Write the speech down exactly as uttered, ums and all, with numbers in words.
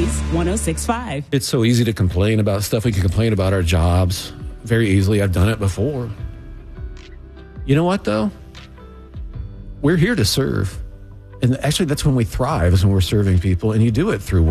News one oh six point five. It's so easy to complain about stuff. We can complain about our jobs very easily. I've done it before. You know what, though? We're here to serve. And actually, that's when we thrive, is when we're serving people. And you do it through